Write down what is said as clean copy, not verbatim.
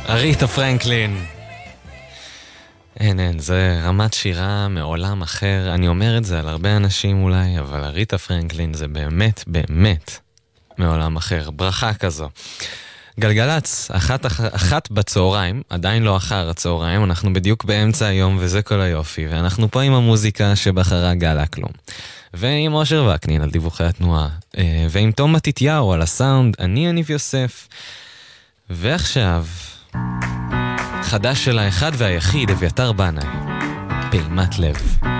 אריתה פרנקלין. אין, זה רמת שירה מעולם אחר. אני אומר את זה על הרבה אנשים אולי, אבל אריתה פרנקלין זה באמת, באמת מעולם אחר. ברכה כזו. גלגלץ, אחת בצהריים, עדיין לא אחר הצהריים, אנחנו בדיוק באמצע היום וזה כל היופי, ואנחנו פה עם המוזיקה שבחרה גל אקלום. ועם אושר וקנין על דיווחי התנועה, ועם תום מתתיהו על הסאונד, אני יניב יוסף. ועכשיו, חדש של האחד והיחיד, אביתר בנאי, פעימת לב.